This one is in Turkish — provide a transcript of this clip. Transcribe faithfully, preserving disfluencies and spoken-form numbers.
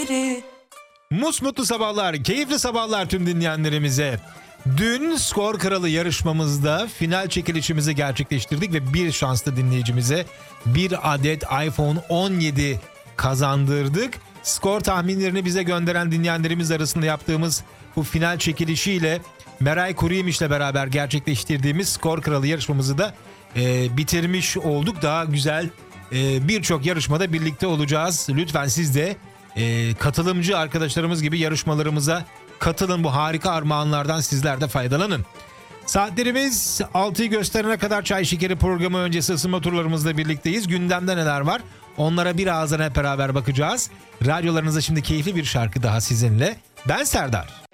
biri. Musmutlu sabahlar, keyifli sabahlar tüm dinleyenlerimize. Dün Skor Kralı yarışmamızda final çekilişimizi gerçekleştirdik ve bir şanslı dinleyicimize bir adet iPhone on yedi kazandırdık. Skor tahminlerini bize gönderen dinleyenlerimiz arasında yaptığımız bu final çekilişiyle Meray Kuruyemiş'le beraber gerçekleştirdiğimiz Skor Kralı yarışmamızı da e, bitirmiş olduk. Daha güzel e, birçok yarışmada birlikte olacağız. Lütfen siz de e, katılımcı arkadaşlarımız gibi yarışmalarımıza katılın. Bu harika armağanlardan sizler de faydalanın. Saatlerimiz altıyı gösterene kadar Çay Şekeri programı öncesi ısınma turlarımızla birlikteyiz. Gündemde neler var? Onlara birazdan hep beraber bakacağız. Radyolarınızda şimdi keyifli bir şarkı daha sizinle. Ben Serdar.